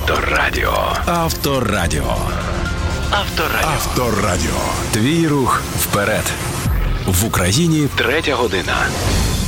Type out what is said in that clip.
Авторадіо. Авторадіо. Авторадіо. Твій рух вперед. В Україні 3 година.